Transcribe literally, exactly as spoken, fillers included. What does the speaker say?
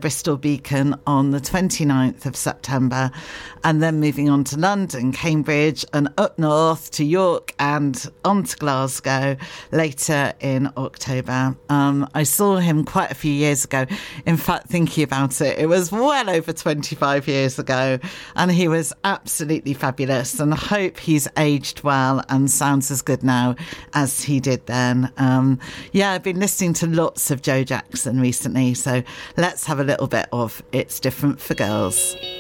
Bristol Beacon on the twenty-ninth of September, and then moving on to London, Cambridge, and up north to York and on to Glasgow later in October. Um, I saw him quite a few years ago. In fact, thinking about it, it was well over twenty-five years ago, and he was absolutely fabulous, and I hope he's aged well and sounds as good now as he did then. Um, yeah, I've been listening to lots of Joe Jackson recently, so let's have a little bit of It's Different for Girls.